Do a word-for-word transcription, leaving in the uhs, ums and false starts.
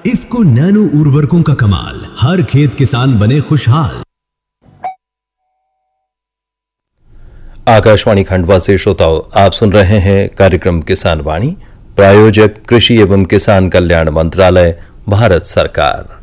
IFFCO nano उर्वरकों का कमाल, हर खेत किसान बने खुशहाल। आकाशवाणी खंडवा से श्रोताओं, आप सुन रहे हैं कार्यक्रम किसान वाणी। प्रायोजक कृषि एवं किसान कल्याण मंत्रालय, भारत सरकार।